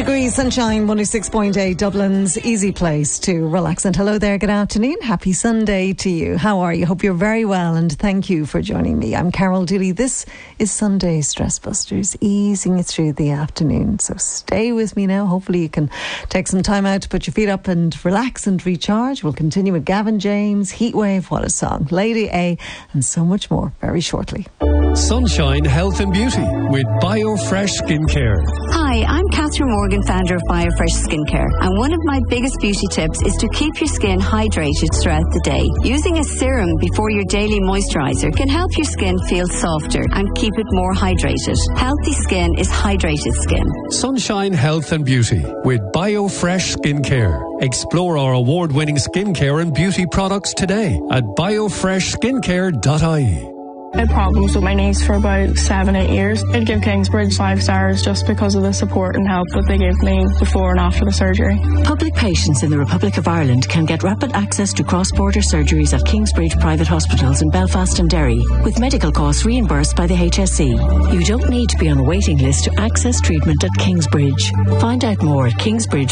degrees, sunshine, 106.8, Dublin's easy place to relax. And hello there, good afternoon. Happy Sunday to you. How are you? Hope you're very well, and thank you for joining me. I'm Carol Dooley. This is Sunday Stress Busters, easing you through the afternoon. So stay with me now. Hopefully you can take some time out to put your feet up and relax and recharge. We'll continue with Gavin James, Heatwave, what a song, Lady A, and so much more very shortly. Sunshine Health and Beauty with BioFresh Skincare. Hi, I'm Catherine Morgan, founder of BioFresh Skincare, and one of my biggest beauty tips is to keep your skin hydrated throughout the day. Using a serum before your daily moisturizer can help your skin feel softer and keep it more hydrated. Healthy skin is hydrated skin. Sunshine Health and Beauty with BioFresh Skincare. Explore our award-winning skincare and beauty products today at biofreshskincare.ie. I had problems with my knees for about 7-8 years. I'd give Kingsbridge 5 stars just because of the support and help that they gave me before and after the surgery. Public patients in the Republic of Ireland can get rapid access to cross-border surgeries at Kingsbridge private hospitals in Belfast and Derry, with medical costs reimbursed by the HSE. You don't need to be on a waiting list to access treatment at Kingsbridge. Find out more at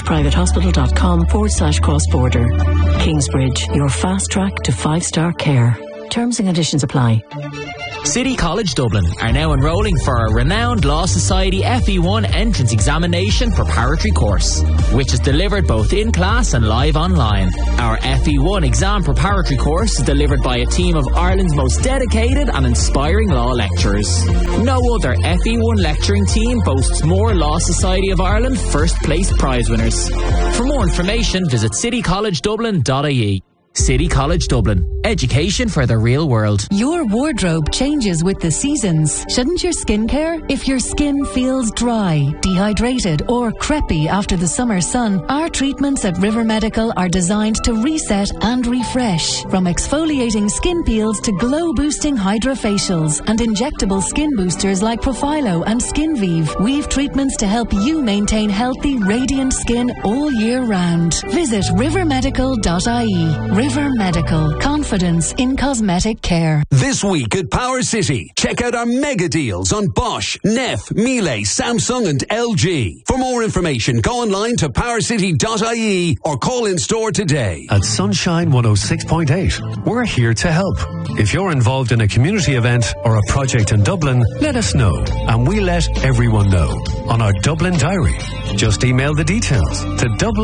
kingsbridgeprivatehospital.com/cross-border. Kingsbridge, your fast track to 5-star care. Terms and conditions apply. City College Dublin are now enrolling for a renowned Law Society FE1 entrance examination preparatory course, which is delivered both in class and live online. Our FE1 exam preparatory course is delivered by a team of Ireland's most dedicated and inspiring law lecturers. No other FE1 lecturing team boasts more Law Society of Ireland first place prize winners. For more information, visit citycollegedublin.ie. City College Dublin. Education for the real world. Your wardrobe changes with the seasons. Shouldn't your skin care? If your skin feels dry, dehydrated or crepey after the summer sun, our treatments at River Medical are designed to reset and refresh. From exfoliating skin peels to glow-boosting hydrofacials and injectable skin boosters like Profilo and SkinVive, we've treatments to help you maintain healthy, radiant skin all year round. Visit rivermedical.ie. River Medical. Confidence in cosmetic care. This week at Power City, check out our mega deals on Bosch, Neff, Miele, Samsung and LG. For more information, go online to powercity.ie or call in store today. At Sunshine 106.8, we're here to help. If you're involved in a community event or a project in Dublin, let us know, and we let everyone know on our Dublin Diary. Just email the details to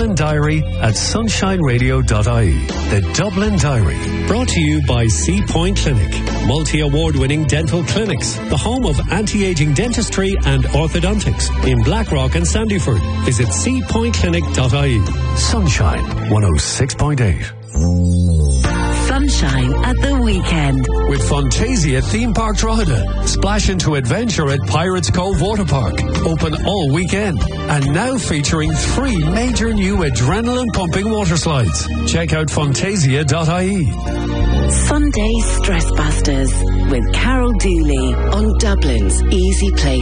dublindiary@sunshineradio.ie. The Dublin Diary, brought to you by C Point Clinic, multi-award-winning dental clinics, the home of anti-aging dentistry and orthodontics in Blackrock and Sandyford. Visit cpointclinic.ie. Sunshine 106.8. Sunshine at the weekend. With Fantasia Theme Park Drogheda. Splash into adventure at Pirates Cove Water Park. Open all weekend. And now featuring 3 major new adrenaline-pumping water slides. Check out fantasia.ie. Sunday Stress Busters with Carol Dooley on Dublin's easy place